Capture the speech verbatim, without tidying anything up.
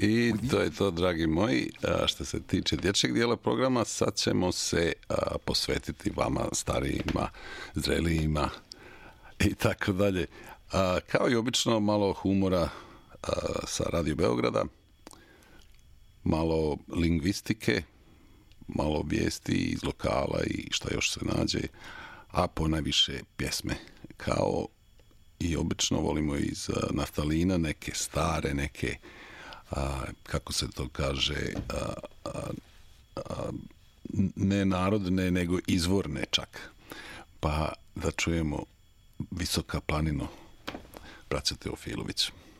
I to je to, dragi moji. A što se tiče dječjeg dijela programa, sad ćemo se a, posvetiti vama, starijima, zrelijima i tako dalje. A, kao i obično, malo humora a, sa Radio Beograda, malo lingvistike, malo vijesti iz lokala i šta još se nađe, a ponajviše pjesme. Kao i obično volimo iz a, naftalina neke stare, neke, a, kako se to kaže, a, a, a, ne narodne, nego izvorne čak. Pa da čujemo Visoka planino, braća Teofilović.